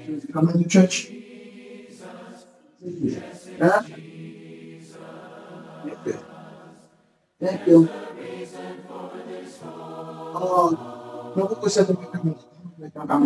Coming to church? Huh? Okay. Thank you. Oh, no po sa